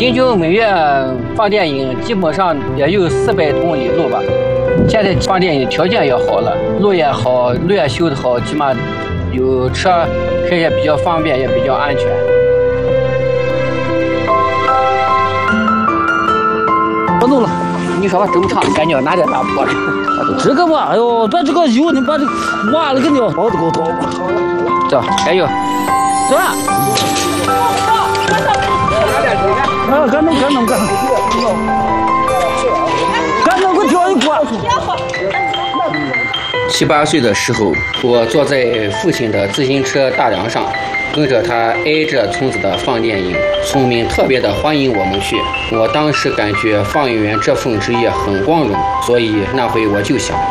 平均每月放电影基本上也有400公里路吧。现在放电影条件也好了，路也好，路也修得好，起码有车开也比较方便，也比较安全。不弄了，你说吧，这么长，赶紧拿点大破的。 这个吧，哎呦，把这个油你把这个挖了个鸟，包子给我掏。 走，加油！走啊！ 干弄，给挑一锅。 7、8岁的时候，我坐在父亲的自行车大梁上，跟着他挨着村子的放电影，村民特别的欢迎我们去。我当时感觉放映员这份职业很光荣，所以那回我就想。